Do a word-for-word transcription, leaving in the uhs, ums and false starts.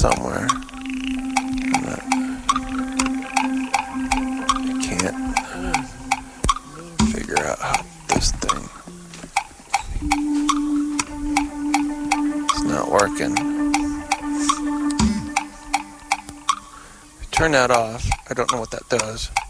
somewhere. And that, I can't figure out how this thing is not working. Turn that off. I don't know what that does.